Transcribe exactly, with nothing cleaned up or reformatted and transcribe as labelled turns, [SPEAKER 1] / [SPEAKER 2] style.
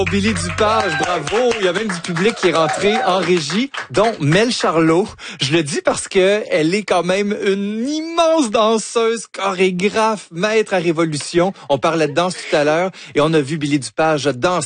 [SPEAKER 1] Billy Dupage, bravo. Il y a même du public qui est rentré en régie, dont Mel Charlot. Je le dis parce que elle est quand même une immense danseuse, chorégraphe, maître à révolution. On parlait de danse tout à l'heure et on a vu Billy Dupage danser.